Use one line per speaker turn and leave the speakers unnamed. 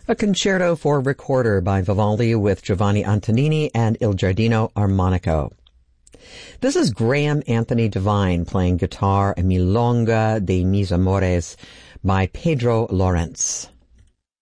A concerto for recorder by Vivaldi with Giovanni Antonini and Il Giardino Armonico. This is Graham Anthony Devine playing guitar, a Milonga de Mis Amores by Pedro Lawrence.